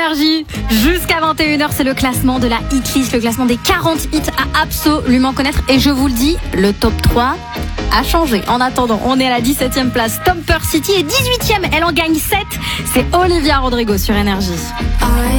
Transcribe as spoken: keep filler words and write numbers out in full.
Énergie. Jusqu'à vingt et une heures, c'est le classement de la hit list, le classement des quarante hits à absolument connaître. Et je vous le dis, le top trois a changé. En attendant, on est à la dix-septième place. Stomper City est dix-huitième. Elle en gagne sept. C'est Olivia Rodrigo sur Énergie.